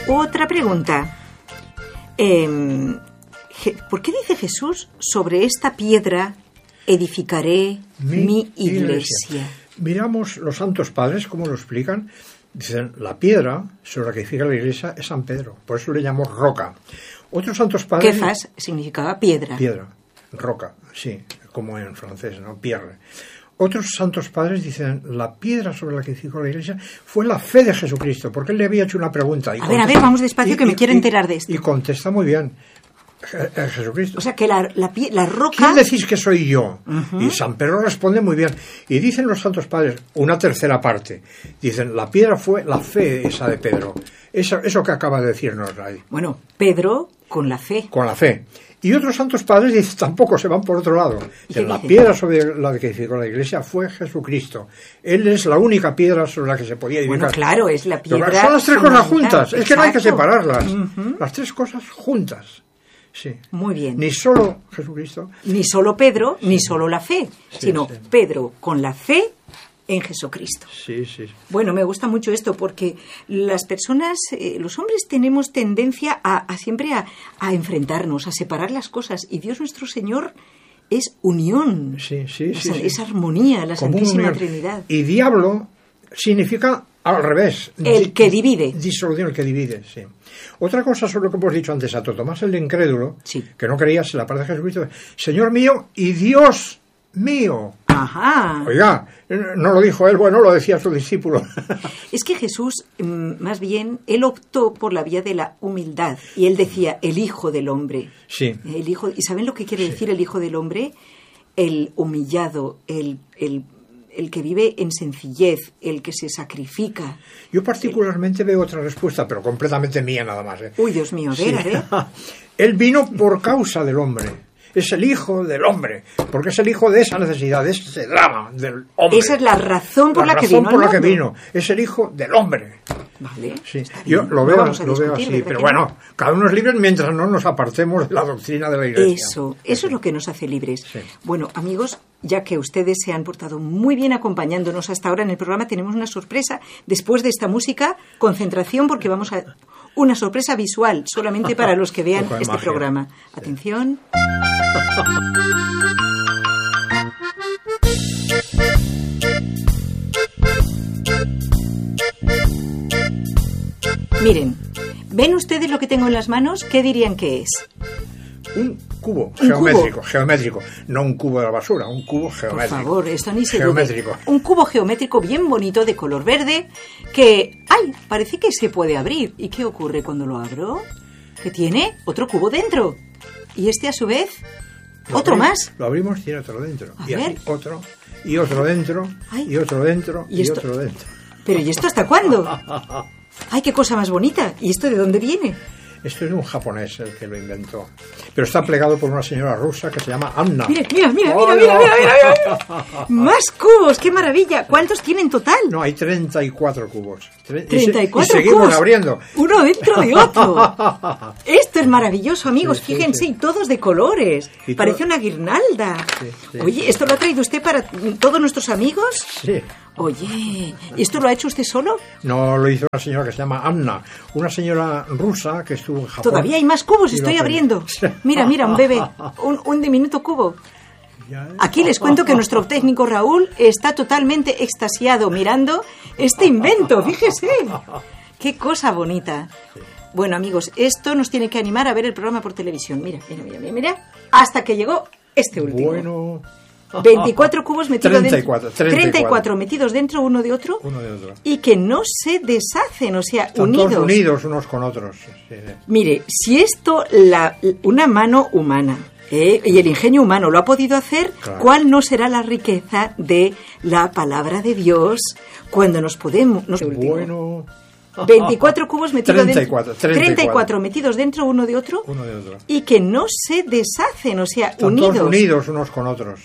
Otra pregunta. ¿Por qué dice Jesús sobre esta piedra edificaré mi iglesia? Miramos los santos padres, cómo lo explican. Dicen, la piedra sobre la que edifica la iglesia es San Pedro. Por eso le llamamos roca. Otros santos padres... Kefas significaba piedra. Piedra, roca, sí, como en francés, ¿no? Pierre. Otros santos padres dicen, la piedra sobre la que edificó la iglesia fue la fe de Jesucristo, porque él le había hecho una pregunta. A ver, vamos despacio que me quiero enterar de esto. Y contesta muy bien. Jesucristo. O sea, que la roca... ¿Quién decís que soy yo? Uh-huh. Y San Pedro responde muy bien. Y dicen los santos padres, una tercera parte. Dicen, la piedra fue la fe esa de Pedro. Eso que acaba de decirnos ahí. Bueno, Pedro con la fe. Con la fe. Y otros santos padres dicen, tampoco se van por otro lado. Dicen, la piedra sobre la que edificó la iglesia fue Jesucristo. Él es la única piedra sobre la que se podía edificar. Bueno, claro, es la piedra. Pero son las tres cosas juntas. Exacto. Es que no hay que separarlas. Uh-huh. Las tres cosas juntas. Sí. Muy bien. Ni solo Jesucristo. Ni solo Pedro, sí. Ni solo la fe, sí, sino sí. Pedro con la fe en Jesucristo. Sí, sí. Bueno, me gusta mucho esto porque las personas, los hombres tenemos tendencia a siempre a enfrentarnos, a separar las cosas. Y Dios nuestro Señor es unión. Sí. Es armonía, la como Santísima Trinidad. Y diablo significa al revés. El que divide. Disolución, el que divide, sí. Otra cosa sobre lo que hemos dicho antes, Santo Tomás el incrédulo, sí. Que no creía en la parte de Jesucristo, Señor mío y Dios mío. Ajá. Oiga, no lo dijo él, bueno, lo decía su discípulo. Es que Jesús, más bien, él optó por la vía de la humildad. Y él decía, el Hijo del Hombre. Sí. El hijo, ¿y saben lo que quiere decir el Hijo del Hombre? El humillado, el que vive en sencillez, el que se sacrifica. Yo particularmente veo otra respuesta, pero completamente mía nada más. Uy, Dios mío, a ver. Él vino por causa del hombre. Es el Hijo del hombre, porque es el hijo de esa necesidad, de ese drama del hombre. Esa es la razón por la que vino. Por la que vino. Es el Hijo del hombre. Vale. Sí. Yo lo veo así, pero bueno, cada uno es libre mientras no nos apartemos de la doctrina de la Iglesia. Eso es lo que nos hace libres. Sí. Bueno, amigos, ya que ustedes se han portado muy bien acompañándonos hasta ahora en el programa, tenemos una sorpresa. Después de esta música, concentración, porque vamos a... Una sorpresa visual, solamente para los que vean este magia. Programa. Atención. Miren, ¿ven ustedes lo que tengo en las manos? ¿Qué dirían que es? Un cubo geométrico, no un cubo de la basura, un cubo geométrico. Por favor, esto ni se geométrico. Dude. Un cubo geométrico bien bonito de color verde que, parece que se puede abrir. ¿Y qué ocurre cuando lo abro? Que tiene otro cubo dentro. Y este a su vez, otro más. Lo abrimos, tiene otro dentro. A y ver. Así, otro, y otro dentro, y otro dentro, y otro dentro. Pero ¿y esto hasta cuándo? ¡Ay, qué cosa más bonita! ¿Y esto de dónde viene? Esto es un japonés el que lo inventó. Pero está plegado por una señora rusa que se llama Anna. Mira. ¡Más cubos! ¡Qué maravilla! ¿Cuántos tienen en total? No, hay 34 cubos. 34 y seguimos cubos. Abriendo. Uno dentro de otro. Esto es maravilloso, amigos. Sí, fíjense, y todos de colores. Parece una guirnalda. Sí. Oye, ¿esto lo ha traído usted para todos nuestros amigos? Sí. Oye, ¿y esto lo ha hecho usted solo? No, lo hizo una señora que se llama Anna, una señora rusa que estuvo en Japón. Todavía hay más cubos, estoy abriendo. Mira, un bebé, un diminuto cubo. Aquí les cuento que nuestro técnico Raúl está totalmente extasiado mirando este invento, fíjese. Qué cosa bonita. Bueno, amigos, esto nos tiene que animar a ver el programa por televisión. Mira, hasta que llegó este último. Bueno... 24 cubos metidos 34 metidos dentro uno de otro. Y que no se deshacen, o sea, están unidos. Todos unidos unos con otros. Sí. Mire, si esto una mano humana y el ingenio humano lo ha podido hacer, claro. ¿Cuál no será la riqueza de la palabra de Dios cuando nos podemos... Bueno... 24 cubos metidos 34 metidos dentro uno de otro y que no se deshacen, o sea, están unidos. Todos unidos unos con otros.